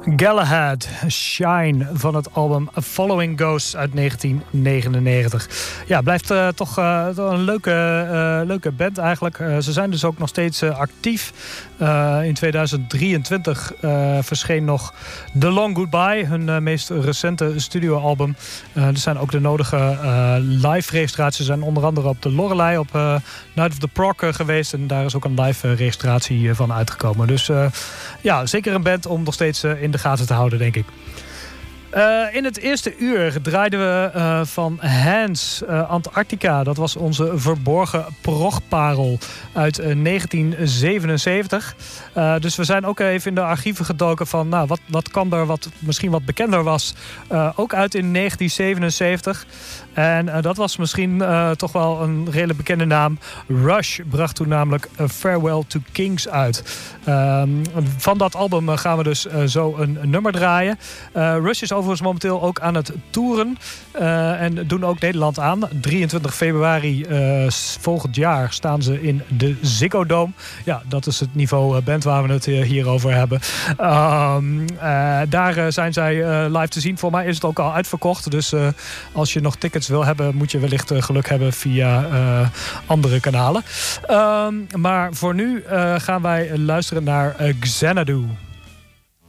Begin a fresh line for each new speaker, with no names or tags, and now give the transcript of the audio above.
Galahad, Shine van het album Following Ghosts uit 1999. Ja, blijft toch een leuke band eigenlijk. Ze zijn dus ook nog steeds actief. In 2023 verscheen nog The Long Goodbye, hun meest recente studioalbum. Er zijn ook de nodige live registraties. Ze zijn onder andere op de Lorelei op Night of the Prog geweest. En daar is ook een live registratie van uitgekomen. Dus ja, zeker een band om nog steeds in de gaten te houden, denk ik. In het eerste uur draaiden we van Hans Antarctica. Dat was onze verborgen progparel uit 1977. Dus we zijn ook even in de archieven gedoken van wat kwam er wat misschien wat bekender was. Ook uit in 1977. En dat was misschien toch wel een redelijk bekende naam. Rush bracht toen namelijk Farewell to Kings uit. Van dat album gaan we dus zo een nummer draaien. Rush is overigens momenteel ook aan het toeren. En doen ook Nederland aan. 23 februari volgend jaar staan ze in de Ziggo Dome. Ja, dat is het niveau band waar we het hier over hebben. Daar zijn zij live te zien. Voor mij is het ook al uitverkocht. Dus als je nog tickets wil hebben, moet je wellicht geluk hebben via andere kanalen. Maar voor nu gaan wij luisteren naar Xanadu.